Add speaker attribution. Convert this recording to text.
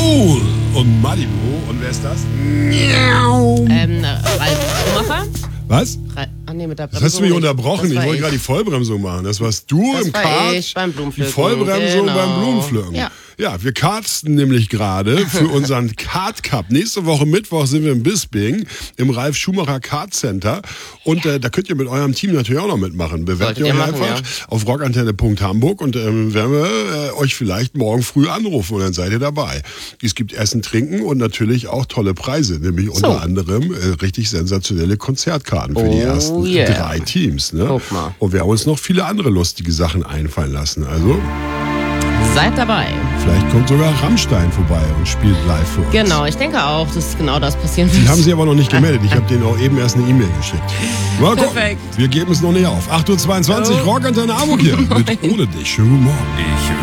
Speaker 1: Tool und Malibu. Und wer ist das?
Speaker 2: Ralf Schumacher.
Speaker 1: Was?
Speaker 2: Mit der Bremsung.
Speaker 1: Das hast du mich unterbrochen.
Speaker 2: Das
Speaker 1: Ich
Speaker 2: war
Speaker 1: wollte gerade die Vollbremsung machen. Das warst du
Speaker 2: Das
Speaker 1: im
Speaker 2: war
Speaker 1: Kart.
Speaker 2: ich beim Blumenpflücken.
Speaker 1: Die Vollbremsung
Speaker 2: Genau.
Speaker 1: beim Blumenpflücken.
Speaker 2: Ja.
Speaker 1: Wir karsten nämlich gerade für unseren Kart Cup. Nächste Woche Mittwoch sind wir in Bisping im Ralf Schumacher Kart Center. Und da könnt ihr mit eurem Team natürlich auch noch mitmachen. Bewerbt
Speaker 2: Solltet
Speaker 1: ihr euch
Speaker 2: ihr machen,
Speaker 1: einfach auf rockantenne.hamburg und werden wir euch vielleicht morgen früh anrufen und dann seid ihr dabei. Es gibt Essen, Trinken und natürlich auch tolle Preise. Nämlich unter anderem richtig sensationelle Konzertkarten für die ersten 3 Teams. Ne?
Speaker 2: Guck mal.
Speaker 1: Und wir haben uns noch viele andere lustige Sachen einfallen lassen. Also
Speaker 2: Seid dabei.
Speaker 1: vielleicht kommt sogar Rammstein vorbei und spielt live für uns.
Speaker 2: Genau, ich denke auch, dass genau das passieren wird.
Speaker 1: Die haben sie aber noch nicht gemeldet. Ich habe denen auch eben erst eine E-Mail geschickt. Mal gucken.
Speaker 2: Perfekt.
Speaker 1: Wir geben es noch nicht auf. 8:22 Uhr, Rockantenne Hamburg hier. Mit Ohne dich. Schönen guten Morgen.